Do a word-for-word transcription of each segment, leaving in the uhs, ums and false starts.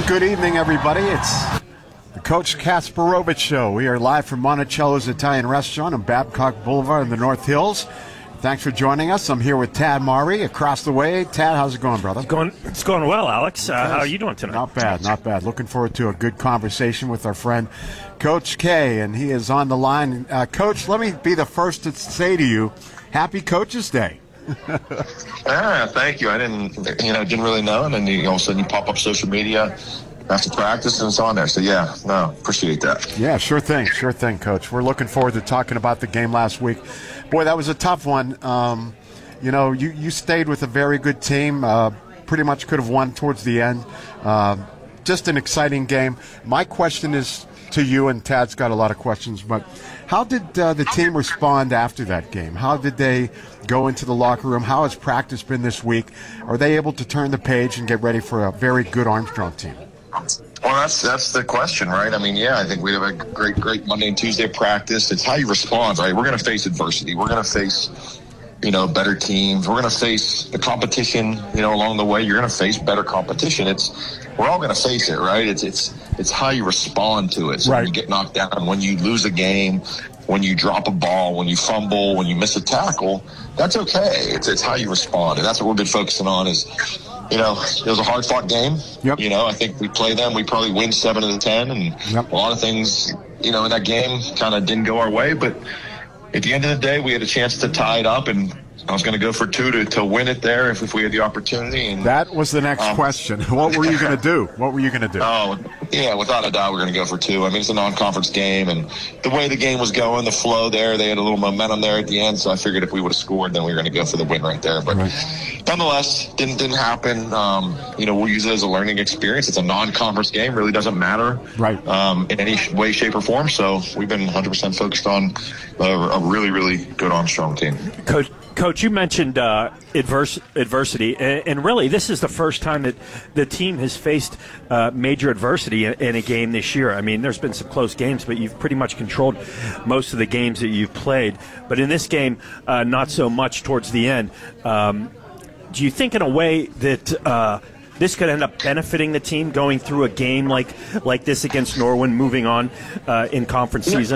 And good evening, everybody. It's the Coach Kasparovich Show. We are live from Monticello's Italian Restaurant on Babcock Boulevard in the North Hills. Thanks for joining us. I'm here with Tad Maury across the way. Tad, how's it going, brother? It's going, it's going well, Alex. Uh, how are you doing tonight? Not bad, not bad. Looking forward to a good conversation with our friend Coach K, and he is on the line. Uh, Coach, let me be the first to say to you, Happy Coach's Day. ah, thank you. I didn't, you know, didn't really know, and then you, all of a sudden you pop up social media after practice, and it's on there. So yeah, no, appreciate that. Yeah, sure thing, sure thing, Coach. We're looking forward to talking about the game last week. Boy, that was a tough one. Um, you know, you, you stayed with a very good team. Uh, pretty much could have won towards the end. Uh, just an exciting game. My question is to you, and Tad's got a lot of questions, but how did uh, the team respond after that game? How did they go into the locker room? How has practice been this week? Are they able to turn the page and get ready for a very good Armstrong team? Well, that's that's the question, right? I mean, yeah, I think we have a great, great Monday and Tuesday practice. It's how you respond, right? We're going to face adversity. We're going to face, you know, better teams. We're going to face the competition, you know, along the way. You're going to face better competition. It's we're all going to face it, right? It's it's it's how you respond to it. So right. When you get knocked down, when you lose a game, when you drop a ball, when you fumble, when you miss a tackle, that's okay. It's it's how you respond, and that's what we've been focusing on. Is You know, it was a hard-fought game. Yep. You know, I think we play them. We probably win seven of the ten, and yep. a lot of things, you know, in that game kind of didn't go our way. But at the end of the day, we had a chance to tie it up, and I was going to go for two to, to win it there if, if we had the opportunity. And that was the next um, question. What were you going to do? What were you going to do? Oh, yeah, without a doubt, we're going to go for two. I mean, it's a non-conference game, and the way the game was going, the flow there, they had a little momentum there at the end, so I figured if we would have scored, then we were going to go for the win right there. But right. nonetheless, didn't didn't happen. Um, you know, we'll use it as a learning experience. It's a non-conference game. Really doesn't matter right. um, in any way, shape, or form. So we've been one hundred percent focused on a, a really, really good Armstrong team. Coach, Coach, you mentioned uh, adverse, adversity, and, and really this is the first time that the team has faced uh, major adversity in, in a game this year. I mean, there's been some close games, but you've pretty much controlled most of the games that you've played. But in this game, uh, not so much towards the end. Um, do you think in a way that uh, this could end up benefiting the team going through a game like, like this against Norwin, moving on uh, in conference season?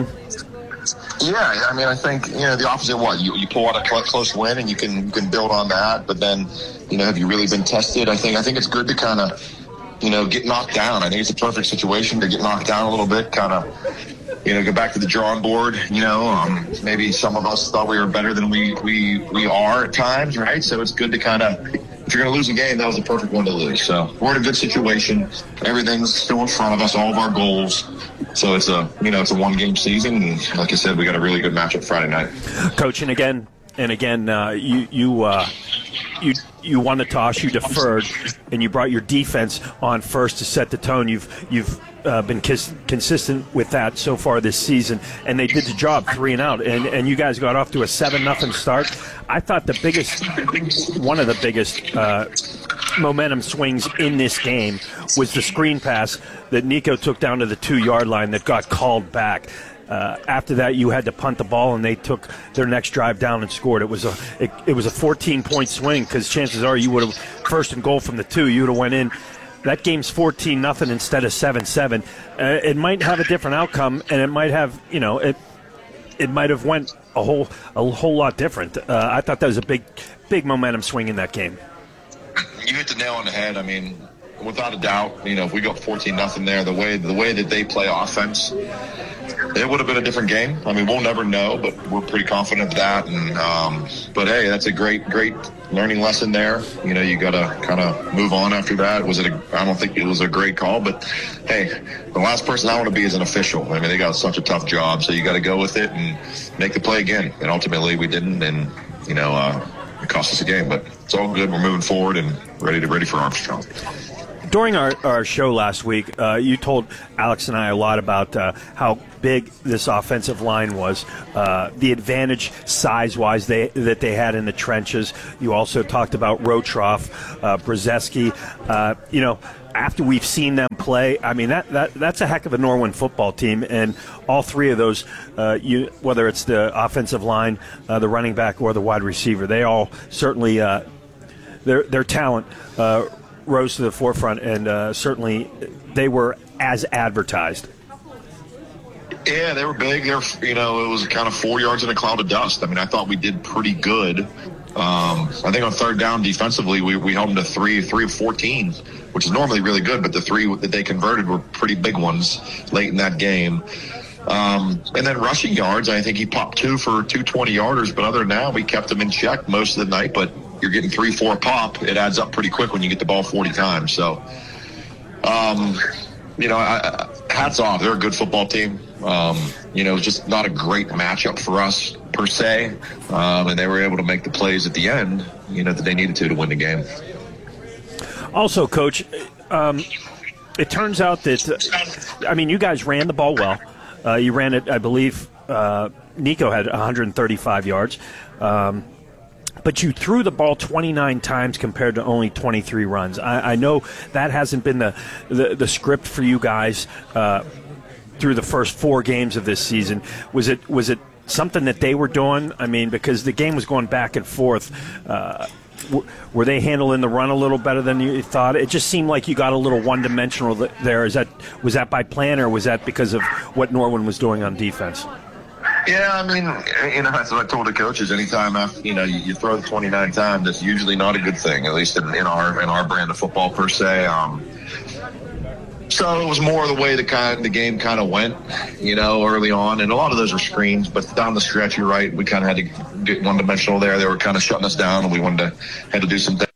Yeah, I mean, I think, you know, the opposite of what? You, you pull out a close win and you can you can build on that, but then, you know, have you really been tested? I think I think it's good to kind of, you know, get knocked down. I think it's a perfect situation to get knocked down a little bit, kind of, you know, go back to the drawing board. You know, um, maybe some of us thought we were better than we, we, we are at times, right? So it's good to kind of, if you're going to lose a game, that was the perfect one to lose. So we're in a good situation. Everything's still in front of us, all of our goals. So it's a, you know, it's a one-game season, and like I said, we got a really good matchup Friday night. Coach, and again, and again, uh, you you uh, you you won the toss, you deferred, and you brought your defense on first to set the tone. You've you've uh, been kis- consistent with that so far this season, and they did the job, three and out, and and you guys got off to a seven nothing start. I thought the biggest, one of the biggest uh, momentum swings in this game was the screen pass that Nico took down to the two-yard line that got called back. Uh, after that, you had to punt the ball, and they took their next drive down and scored. It was a it, it was a fourteen-point swing because chances are you would have first and goal from the two. You would have went in. That game's fourteen nothing instead of seven seven. Uh, it might have a different outcome, and it might have you know it it might have went a whole a whole lot different. Uh, I thought that was a big big momentum swing in that game. You hit the nail on the head. I mean, without a doubt, you know, if we go fourteen nothing there, the way the way that they play offense, it would have been a different game. I mean, we'll never know, but we're pretty confident of that. And um, but hey, that's a great, great learning lesson there. You know, you got to kind of move on after that. Was it? A, I don't think it was a great call, but hey, the last person I want to be is an official. I mean, they got such a tough job, so you got to go with it and make the play again. And ultimately, we didn't, and you know, uh, it cost us a game. But it's all good. We're moving forward and ready to ready for Armstrong. During our, our show last week, uh, you told Alex and I a lot about uh, how big this offensive line was, uh, the advantage size-wise they, that they had in the trenches. You also talked about Rotroff, uh, Brzeski. Uh, you know, after we've seen them play, I mean, that, that that's a heck of a Norwin football team. And all three of those, uh, you, whether it's the offensive line, uh, the running back, or the wide receiver, they all certainly, uh, their, their talent uh rose to the forefront, and uh, certainly they were as advertised. Yeah, they were big. They were, you know, it was kind of four yards in a cloud of dust. I mean, I thought we did pretty good. Um, I think on third down defensively, we, we held them to three, three of fourteen, which is normally really good, but the three that they converted were pretty big ones late in that game. Um, and then rushing yards, I think he popped two for two twenty-yarders, but other than that, we kept him in check most of the night, but you're getting three, four pop. It adds up pretty quick when you get the ball forty times. So, um, you know, I, hats off. They're a good football team. Um, you know, just not a great matchup for us per se. Um, and they were able to make the plays at the end, you know, that they needed to to win the game. Also, Coach, um, it turns out that, I mean, you guys ran the ball well. Uh, you ran it, I believe, uh, Nico had one hundred thirty-five yards. Um, but you threw the ball twenty-nine times compared to only twenty-three runs. I, I know that hasn't been the, the, the script for you guys uh, through the first four games of this season. Was it was it something that they were doing? I mean, because the game was going back and forth. Uh, w- were they handling the run a little better than you thought? It just seemed like you got a little one-dimensional there. Is that was that by plan, or was that because of what Norwin was doing on defense? Yeah, I mean, you know, that's what I told the coaches. Anytime after, you know, you, you throw the twenty-nine times, that's usually not a good thing, at least in, in our in our brand of football per se. Um, so it was more the way the kind the game kind of went, you know, early on, and a lot of those were screens. But down the stretch, you're right, we kind of had to get one dimensional there. They were kind of shutting us down, and we wanted to had to do some things